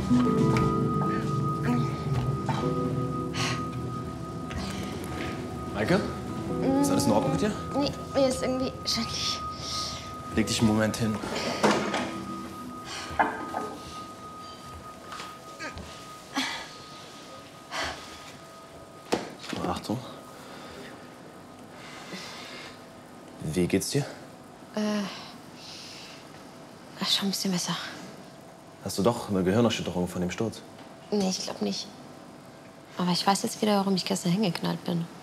Maike? Ist alles in Ordnung mit dir? Nee, mir ist irgendwie schrecklich. Leg dich einen Moment hin. So, Achtung. Wie geht's dir? Schon ein bisschen besser. Hast du doch eine Gehirnerschütterung von dem Sturz? Nee, ich glaube nicht. Aber ich weiß jetzt wieder, warum ich gestern hingeknallt bin.